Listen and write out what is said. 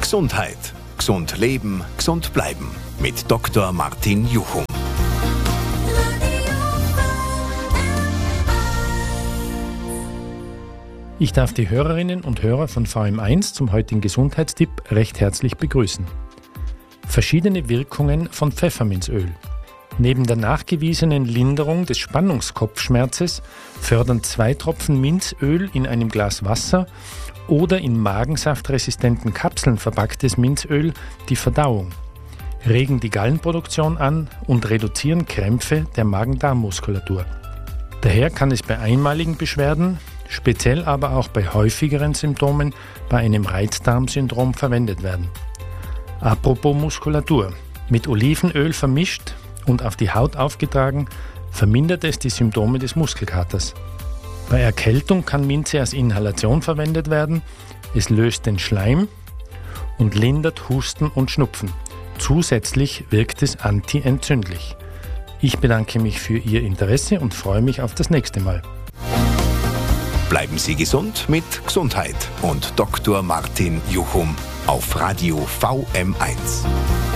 Gesundheit. Gesund leben, gesund bleiben. Mit Dr. Martin Juchum. Ich darf die Hörerinnen und Hörer von VM1 zum heutigen Gesundheitstipp recht herzlich begrüßen. Verschiedene Wirkungen von Pfefferminzöl. Neben der nachgewiesenen Linderung des Spannungskopfschmerzes fördern 2 Tropfen Minzöl in einem Glas Wasser oder in magensaftresistenten Kapseln verpacktes Minzöl die Verdauung, regen die Gallenproduktion an und reduzieren Krämpfe der Magen-Darm-Muskulatur. Daher kann es bei einmaligen Beschwerden, speziell aber auch bei häufigeren Symptomen bei einem Reizdarmsyndrom verwendet werden. Apropos Muskulatur. Mit Olivenöl vermischt und auf die Haut aufgetragen, vermindert es die Symptome des Muskelkaters. Bei Erkältung kann Minze als Inhalation verwendet werden. Es löst den Schleim und lindert Husten und Schnupfen. Zusätzlich wirkt es antientzündlich. Ich bedanke mich für Ihr Interesse und freue mich auf das nächste Mal. Bleiben Sie gesund mit Gesundheit und Dr. Martin Juchum auf Radio VM1.